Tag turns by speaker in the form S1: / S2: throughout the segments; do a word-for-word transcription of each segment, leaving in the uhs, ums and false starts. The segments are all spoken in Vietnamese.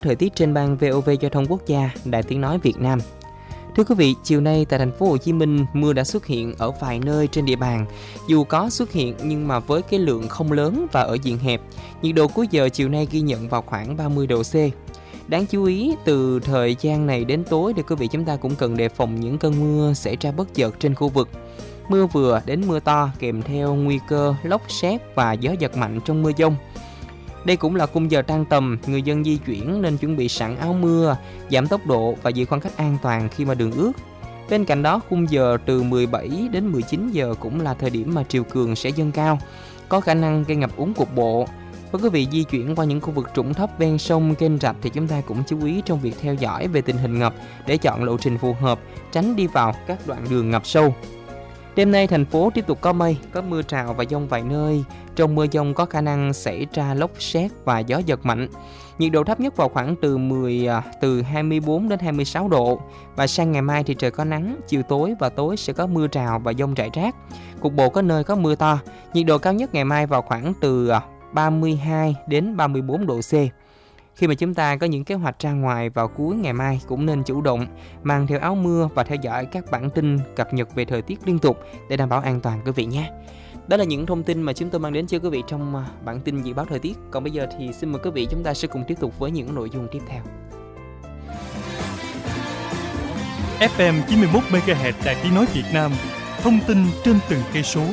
S1: Thời tiết trên ban vê o vê Giao thông Quốc gia, Đài Tiếng nói Việt Nam. Thưa quý vị, chiều nay tại thành phố Hồ Chí Minh, mưa đã xuất hiện ở vài nơi trên địa bàn. Dù có xuất hiện nhưng mà với cái lượng không lớn và ở diện hẹp. Nhiệt độ cuối giờ chiều nay ghi nhận vào khoảng ba mươi độ C. Đáng chú ý, từ thời gian này đến tối thì quý vị chúng ta cũng cần đề phòng những cơn mưa xảy ra bất chợt trên khu vực. Mưa vừa đến mưa to kèm theo nguy cơ lốc sét và gió giật mạnh trong mưa dông. Đây cũng là khung giờ tan tầm, người dân di chuyển nên chuẩn bị sẵn áo mưa, giảm tốc độ và giữ khoảng cách an toàn khi mà đường ướt. Bên cạnh đó, khung giờ từ mười bảy đến mười chín giờ cũng là thời điểm mà triều cường sẽ dâng cao, có khả năng gây ngập úng cục bộ. Với quý vị di chuyển qua những khu vực trũng thấp ven sông, kênh rạch thì chúng ta cũng chú ý trong việc theo dõi về tình hình ngập để chọn lộ trình phù hợp, tránh đi vào các đoạn đường ngập sâu. Đêm nay thành phố tiếp tục có mây, có mưa rào và dông vài nơi. Trong mưa dông có khả năng xảy ra lốc sét và gió giật mạnh. Nhiệt độ thấp nhất vào khoảng từ mười từ hai mươi bốn đến hai mươi sáu độ. Và sang ngày mai thì trời có nắng, chiều tối và tối sẽ có mưa rào và dông rải rác. Cục bộ có nơi có mưa to. Nhiệt độ cao nhất ngày mai vào khoảng từ ba mươi hai đến ba mươi bốn độ C. Khi mà chúng ta có những kế hoạch ra ngoài vào cuối ngày mai cũng nên chủ động mang theo áo mưa và theo dõi các bản tin cập nhật về thời tiết liên tục để đảm bảo an toàn quý vị nhé. Đó là những thông tin mà chúng tôi mang đến cho quý vị trong bản tin dự báo thời tiết. Còn bây giờ thì xin mời quý vị chúng ta sẽ cùng tiếp tục với những nội dung tiếp theo.
S2: ép em chín mươi mốt mê ga héc Đài Tiếng nói Việt Nam, thông tin trên từng cây số.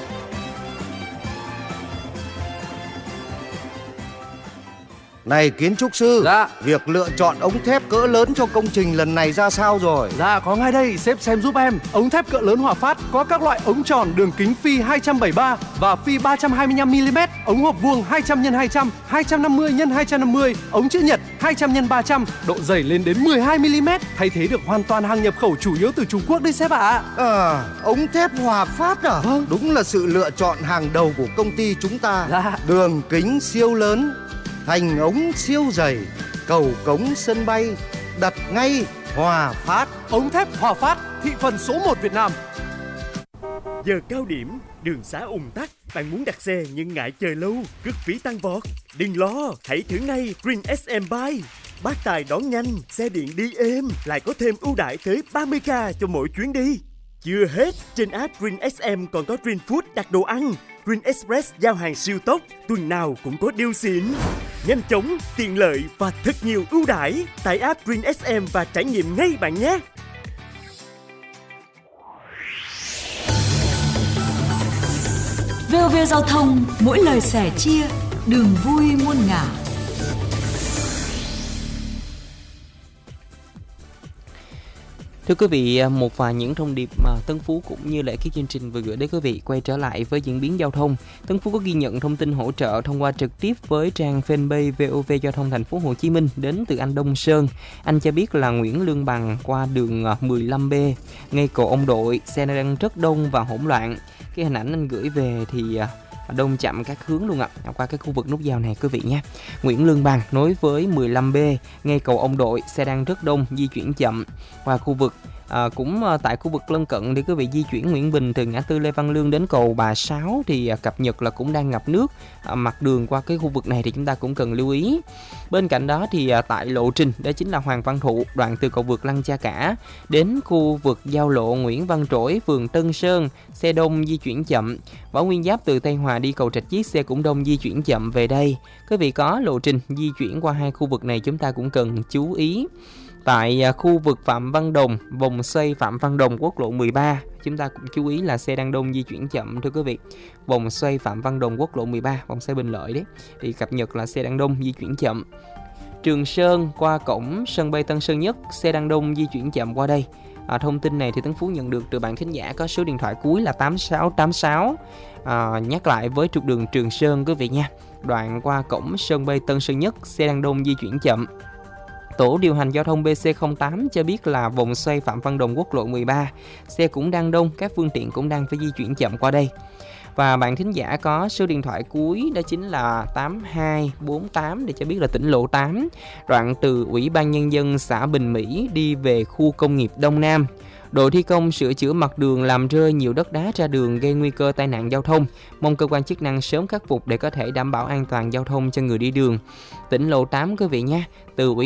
S3: Này kiến trúc sư,
S4: dạ.
S3: Việc lựa chọn ống thép cỡ lớn cho công trình lần này ra sao rồi?
S4: Dạ có ngay đây, sếp xem giúp em. Ống thép cỡ lớn Hòa Phát có các loại ống tròn đường kính phi hai trăm bảy mươi ba và phi ba trăm hai mươi lăm mi li mét, ống hộp vuông hai trăm nhân hai trăm, hai trăm năm mươi nhân hai trăm năm mươi, ống chữ nhật hai trăm nhân ba trăm, độ dày lên đến mười hai mi li mét, thay thế được hoàn toàn hàng nhập khẩu chủ yếu từ Trung Quốc đấy sếp ạ. À.
S3: à, ống thép Hòa Phát à?
S4: Vâng.
S3: Đúng là sự lựa chọn hàng đầu của công ty chúng ta.
S4: Dạ.
S3: Đường kính siêu lớn, thành ống siêu dày, cầu cống sân bay, đặt ngay Hòa Phát.
S4: Ống thép Hòa Phát, thị phần số một Việt Nam.
S5: Giờ cao điểm, đường xá ùn tắc, bạn muốn đặt xe nhưng ngại chờ lâu, cước phí tăng vọt. Đừng lo, hãy thử ngay Green ét em Bike. Bác tài đón nhanh, xe điện đi êm, lại có thêm ưu đãi tới ba mươi k cho mỗi chuyến đi. Chưa hết, trên app Green ét em còn có Green Food đặt đồ ăn, Green Express giao hàng siêu tốc, tuần nào cũng có deal xịn. Nhanh chóng, tiện lợi và thật nhiều ưu đãi. Tải app Green ét em và trải nghiệm ngay bạn nhé.
S6: vê o vê Giao thông, mỗi lời sẻ chia, đường vui muôn ngả.
S1: Thưa quý vị, một vài những thông điệp mà Tân Phú cũng như là cái chương trình vừa gửi đến quý vị quay trở lại với diễn biến giao thông. Tân Phú có ghi nhận thông tin hỗ trợ thông qua trực tiếp với trang fanpage vê o vê Giao thông Thành phố Hồ Chí Minh đến từ anh Đông Sơn. Anh cho biết là Nguyễn Lương Bằng qua đường mười lăm B, ngay cầu Ông Đội, xe đang rất đông và hỗn loạn. Cái hình ảnh anh gửi về thì đông chậm các hướng luôn ạ, qua cái khu vực nút giao này quý vị nhé. Nguyễn Lương Bằng nối với mười lăm B, ngay cầu Ông Đội, xe đang rất đông, di chuyển chậm. Qua khu vực À, cũng à, tại khu vực lân cận thì quý vị di chuyển Nguyễn Bình từ ngã tư Lê Văn Lương đến cầu Bà Sáu thì à, cập nhật là cũng đang ngập nước. À, mặt đường qua cái khu vực này thì chúng ta cũng cần lưu ý. Bên cạnh đó thì à, tại lộ trình đó chính là Hoàng Văn Thụ, đoạn từ cầu vượt Lăng Cha Cả đến khu vực giao lộ Nguyễn Văn Trỗi, phường Tân Sơn, xe đông di chuyển chậm. Võ Nguyên Giáp từ Tây Hòa đi cầu Trạch Chiết, xe cũng đông di chuyển chậm về đây. Quý vị có lộ trình di chuyển qua hai khu vực này chúng ta cũng cần chú ý. Tại khu vực Phạm Văn Đồng, vòng xoay Phạm Văn Đồng, quốc lộ mười ba, chúng ta cũng chú ý là xe đang đông di chuyển chậm thưa quý vị. Vòng xoay Phạm Văn Đồng, quốc lộ mười ba, vòng xoay Bình Lợi đấy, thì cập nhật là xe đang đông di chuyển chậm. Trường Sơn qua cổng sân bay Tân Sơn Nhất, xe đang đông di chuyển chậm qua đây. À, thông tin này thì Tấn Phú nhận được từ bạn thính giả có số điện thoại cuối là tám sáu tám sáu. À, nhắc lại với trục đường Trường Sơn quý vị nha. Đoạn qua cổng sân bay Tân Sơn Nhất, xe đang đông di chuyển chậm. Tổ điều hành giao thông bê xê không tám cho biết là vòng xoay Phạm Văn Đồng, quốc lộ mười ba, xe cũng đang đông, các phương tiện cũng đang phải di chuyển chậm qua đây. Và bạn thính giả có số điện thoại cuối đó chính là tám hai bốn tám để cho biết là tỉnh lộ tám, đoạn từ Ủy ban Nhân dân xã Bình Mỹ đi về khu công nghiệp Đông Nam. Đội thi công sửa chữa mặt đường làm rơi nhiều đất đá ra đường gây nguy cơ tai nạn giao thông. Mong cơ quan chức năng sớm khắc phục để có thể đảm bảo an toàn giao thông cho người đi đường. Tỉnh lộ tám quý vị nha. Từ Ủy